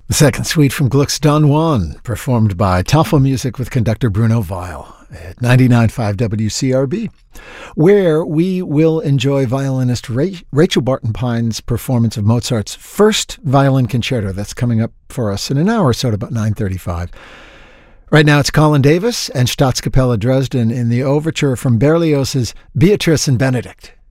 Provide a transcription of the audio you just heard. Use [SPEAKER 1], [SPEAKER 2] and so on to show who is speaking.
[SPEAKER 1] The second suite from Gluck's Don Juan, performed by Tafel Music with conductor Bruno Weil at 99.5 WCRB, where we will enjoy violinist Rachel Barton Pine's performance of Mozart's first violin concerto. That's coming up for us in an hour or so at about 9:35. Right now it's Colin Davis and Staatskapelle Dresden in the overture from Berlioz's Beatrice and Benedict.